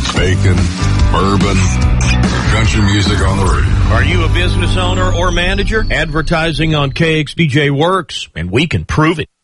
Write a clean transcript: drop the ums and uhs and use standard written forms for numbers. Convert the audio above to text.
bacon, bourbon, country music on the radio. Are you a business owner or manager? Advertising on KXDJ works, and we can prove it.